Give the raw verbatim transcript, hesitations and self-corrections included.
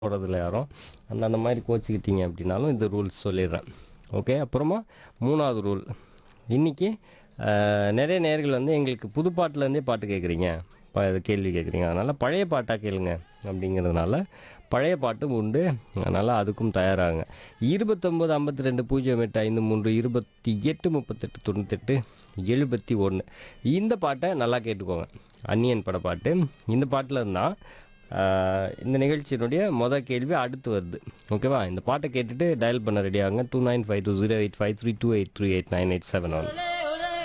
போறதில்ல யாரும். அந்த அந்த மாரி கோச்சுக்கிட்டீங்க அப்படின்னாலும் இந்த ரூல்ஸ் சொல்லிடுறேன். ஓகே. அப்புறமா மூணாவது ரூல். இன்னைக்கு அ நெறைய நேயர்கள் வந்து எங்களுக்கு புது பாட்டுலேருந்தே பாட்டு கேட்குறீங்க. ப கேள்வி கேட்குறீங்க. அதனால பழைய பாட்டா கேளுங்க அப்படிங்கிறதுனால பழைய பாட்டும் உண்டு. அதனால அதுக்கும் தயாராகுங்க. இருபத்தி ஒன்பது ஐம்பத்தி ரெண்டு பூஜ்ஜியம் எட்டு ஐந்து மூன்று இருபத்தி எட்டு முப்பத்தி எட்டு தொண்ணூற்றி எட்டு எழுபத்தி ஒன்று இந்த பாட்டை நல்லா கேட்டுக்கோங்க. அந்நியன் பட பாட்டு. இந்த பாட்டில் இருந்தால் இந்த நிகழ்ச்சியினுடைய மொதல் கேள்வி அடுத்து வருது. ஓகேவா? இந்த பாட்டை கேட்டுட்டு டயல் பண்ண ரெடி ஆகுங்க. Two nine five two zero eight five three two eight three eight nine eight seven one